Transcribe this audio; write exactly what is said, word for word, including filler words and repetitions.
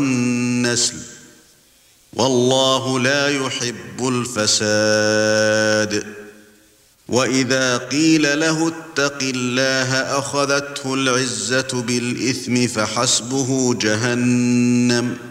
والنسل والله لا يحب الفساد وإذا قيل له اتق الله أخذته العزة بالإثم فحسبه جهنم